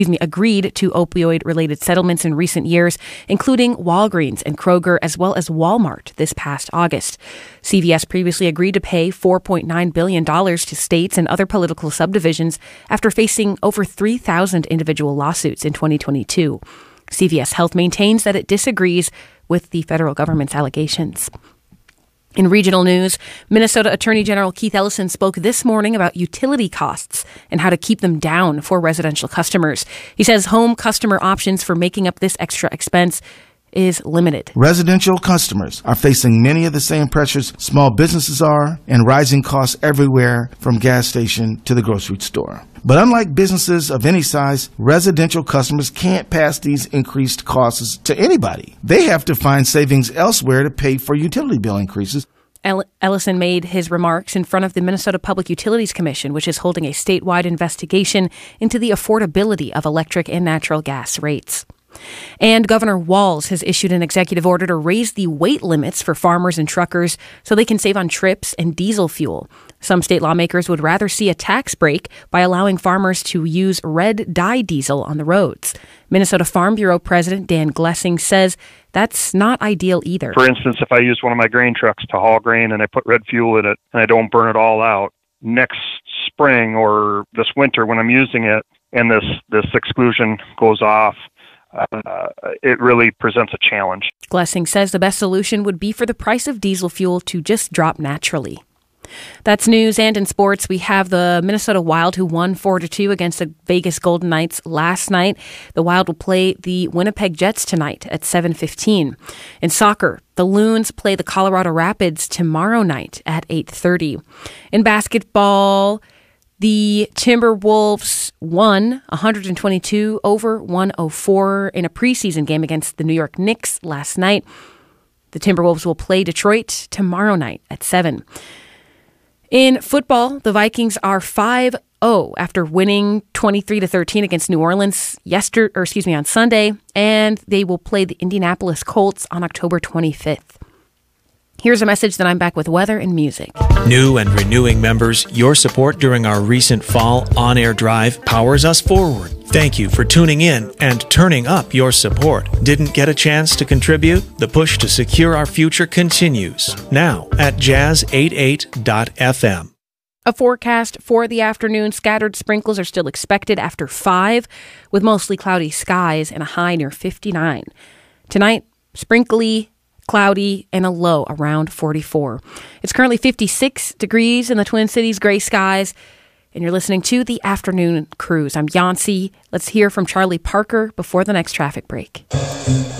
agreed to opioid-related settlements in recent years, including Walgreens and Kroger, as well as Walmart this past August. CVS previously agreed to pay $4.9 billion to states and other political subdivisions after facing over 3,000 individual lawsuits in 2022. CVS Health maintains that it disagrees with the federal government's allegations. In regional news, Minnesota Attorney General Keith Ellison spoke this morning about utility costs and how to keep them down for residential customers. He says home customer options for making up this extra expense is limited. Residential customers are facing many of the same pressures small businesses are, and rising costs everywhere from gas station to the grocery store. But unlike businesses of any size, residential customers can't pass these increased costs to anybody. They have to find savings elsewhere to pay for utility bill increases. Ellison made his remarks in front of the Minnesota Public Utilities Commission, which is holding a statewide investigation into the affordability of electric and natural gas rates. And Governor Walz has issued an executive order to raise the weight limits for farmers and truckers so they can save on trips and diesel fuel. Some state lawmakers would rather see a tax break by allowing farmers to use red dye diesel on the roads. Minnesota Farm Bureau President Dan Glessing says that's not ideal either. For instance, if I use one of my grain trucks to haul grain and I put red fuel in it and I don't burn it all out, next spring or this winter when I'm using it and this exclusion goes off, it really presents a challenge. Glessing says the best solution would be for the price of diesel fuel to just drop naturally. That's news. And in sports, we have the Minnesota Wild, who won 4-2 against the Vegas Golden Knights last night. The Wild will play the Winnipeg Jets tonight at 7:15. In soccer, the Loons play the Colorado Rapids tomorrow night at 8:30. In basketball, the Timberwolves won 122-104 in a preseason game against the New York Knicks last night. The Timberwolves will play Detroit tomorrow night at 7. In football, the Vikings are 5-0 after winning 23-13 against New Orleans on Sunday, and they will play the Indianapolis Colts on October 25th. Here's a message that I'm back with weather and music. New and renewing members, your support during our recent fall on-air drive powers us forward. Thank you for tuning in and turning up your support. Didn't get a chance to contribute? The push to secure our future continues now at jazz88.fm. A forecast for the afternoon. Scattered sprinkles are still expected after 5, with mostly cloudy skies and a high near 59. Tonight, sprinkly, cloudy, and a low around 44. It's currently 56 degrees in the Twin Cities, gray skies, and you're listening to The Afternoon Cruise. I'm Yancey. Let's hear from Charlie Parker before the next traffic break.